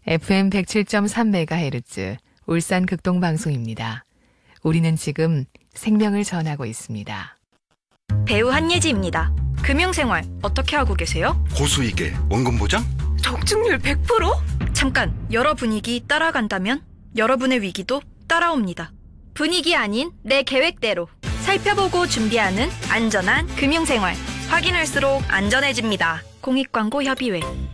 FM 107.3MHz 울산 극동방송입니다. 우리는 지금 생명을 전하고 있습니다. 배우 한예지입니다. 금융생활 어떻게 하고 계세요? 고수익에 원금 보장? 적중률 100%? 잠깐, 여러 분위기 따라간다면 여러분의 위기도 따라옵니다. 분위기 아닌 내 계획대로 살펴보고 준비하는 안전한 금융생활. 확인할수록 안전해집니다. 공익광고협의회.